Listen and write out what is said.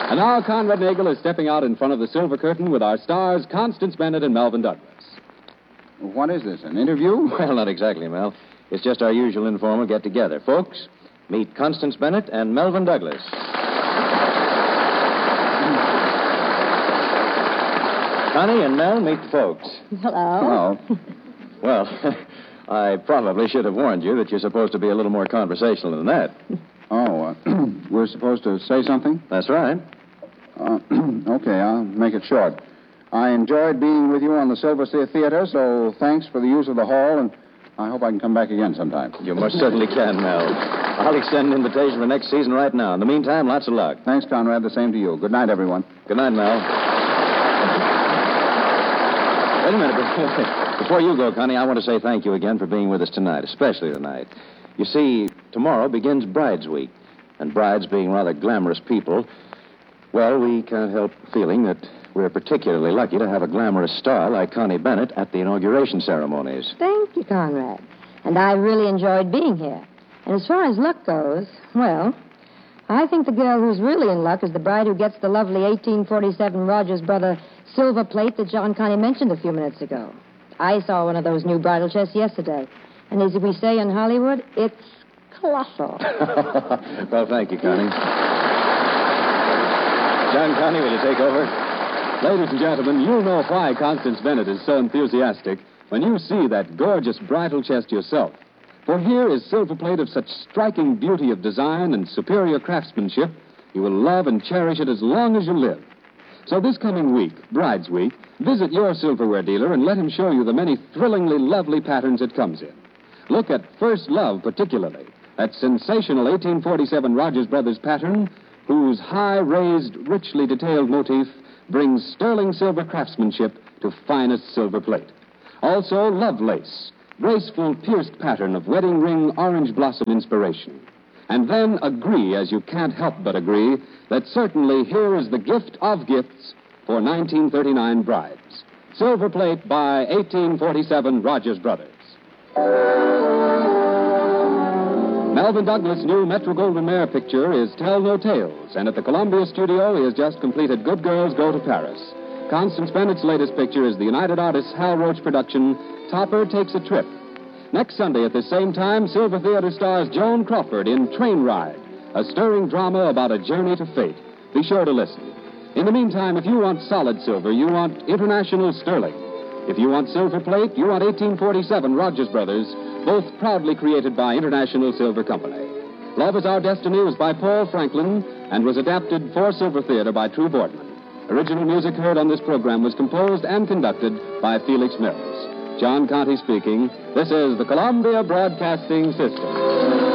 And now Conrad Nagel is stepping out in front of the silver curtain with our stars, Constance Bennett and Melvin Douglas. What is this, an interview? Well, not exactly, Mel. It's just our usual informal get-together. Folks, meet Constance Bennett and Melvin Douglas. Connie and Mel, meet the folks. Hello. Hello. Well, I probably should have warned you that you're supposed to be a little more conversational than that. Oh, we're supposed to say something? That's right. Okay, I'll make it short. I enjoyed being with you on the Silver Theater, so thanks for the use of the hall, and I hope I can come back again sometime. You most certainly can, Mel. I'll extend an invitation for next season right now. In the meantime, lots of luck. Thanks, Conrad. The same to you. Good night, everyone. Good night, Mel. Wait a minute. Before you go, Connie, I want to say thank you again for being with us tonight, especially tonight. You see, tomorrow begins Brides Week, and brides being rather glamorous people, well, we can't help feeling that we're particularly lucky to have a glamorous star like Connie Bennett at the inauguration ceremonies. Thank you, Conrad. And I really enjoyed being here. And as far as luck goes, well, I think the girl who's really in luck is the bride who gets the lovely 1847 Rogers Brother silver plate that John Connie mentioned a few minutes ago. I saw one of those new bridal chests yesterday. And as we say in Hollywood, it's colossal. Well, thank you, Connie. John Connie, will you take over? Ladies and gentlemen, you'll know why Constance Bennett is so enthusiastic when you see that gorgeous bridal chest yourself. For here is silver plate of such striking beauty of design and superior craftsmanship, you will love and cherish it as long as you live. So this coming week, Brides Week, visit your silverware dealer and let him show you the many thrillingly lovely patterns it comes in. Look at First Love particularly, that sensational 1847 Rogers Brothers pattern whose high-raised, richly detailed motif brings sterling silver craftsmanship to finest silver plate. Also, Love Lace, graceful pierced pattern of wedding ring orange blossom inspiration. And then agree, as you can't help but agree, that certainly here is the gift of gifts for 1939 brides. Silver plate by 1847 Rogers Brothers. Melvin Douglas' new Metro-Goldwyn-Mayer picture is Tell No Tales, and at the Columbia studio he has just completed Good Girls Go to Paris. Constance Bennett's latest picture is the United Artists Hal Roach production, Topper Takes a Trip. Next Sunday at the same time, Silver Theater stars Joan Crawford in Train Ride, a stirring drama about a journey to fate. Be sure to listen. In the meantime, if you want solid silver, you want international sterling. If you want silver plate, you want 1847 Rogers Brothers, both proudly created by International Silver Company. Love is Our Destiny was by Paul Franklin and was adapted for Silver Theater by True Boardman. Original music heard on this program was composed and conducted by Felix Mills. John Conte speaking. This is the Columbia Broadcasting System.